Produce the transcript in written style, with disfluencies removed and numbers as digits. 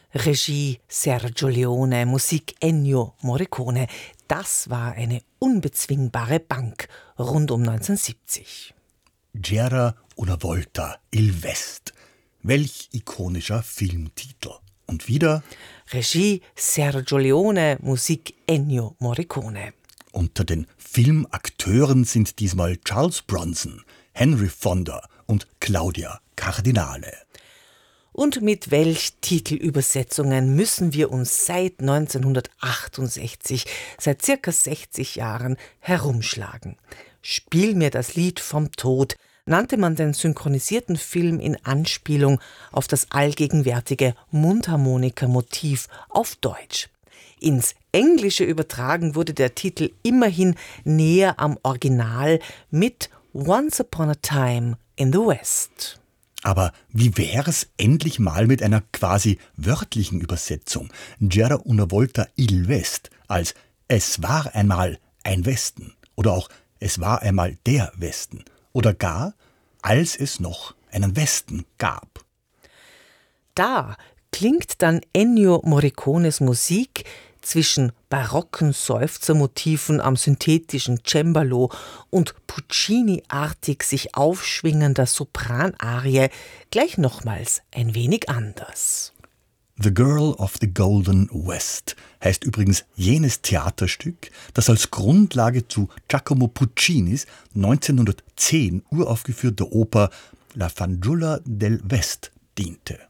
Regie Sergio Leone, Musik Ennio Morricone. Das war eine unbezwingbare Bank rund um 1970. C'era una volta il West. Welch ikonischer Filmtitel. Und wieder Regie Sergio Leone, Musik Ennio Morricone. Unter den Filmakteuren sind diesmal Charles Bronson, Henry Fonda und Claudia Cardinale. Und mit welch Titelübersetzungen müssen wir uns seit 1968, seit circa 60 Jahren, herumschlagen? Spiel mir das Lied vom Tod nannte man den synchronisierten Film in Anspielung auf das allgegenwärtige Mundharmonika-Motiv auf Deutsch. Ins Englische übertragen wurde der Titel immerhin näher am Original mit Once Upon a Time in the West. Aber wie wär's endlich mal mit einer quasi wörtlichen Übersetzung? C'era una volta il West als Es war einmal ein Westen oder auch Es war einmal der Westen oder gar als es noch einen Westen gab. Da klingt dann Ennio Morricones Musik zwischen barocken Seufzermotiven am synthetischen Cembalo und Puccini-artig sich aufschwingender Sopranarie gleich nochmals ein wenig anders. The Girl of the Golden West heißt übrigens jenes Theaterstück, das als Grundlage zu Giacomo Puccinis 1910 uraufgeführte Oper La Fanciulla del West diente.